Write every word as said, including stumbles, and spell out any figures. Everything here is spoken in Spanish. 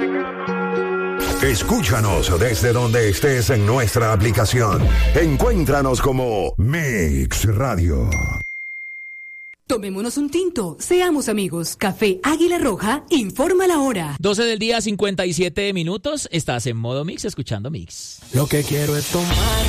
Escúchanos desde donde estés en nuestra aplicación. Encuéntranos como Mix Radio. Tomémonos un tinto, seamos amigos. Café Águila Roja, informa la hora. doce del día, cincuenta y siete minutos. Estás en modo Mix, escuchando Mix. Lo que quiero es tomar